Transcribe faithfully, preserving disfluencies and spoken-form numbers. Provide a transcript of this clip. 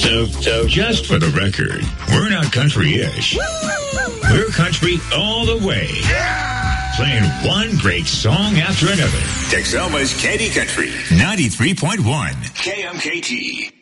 So, so just for the record, we're not country-ish. We're country all the way. Playing one great song after another. Texoma's Candy Country, ninety-three point one K M K T.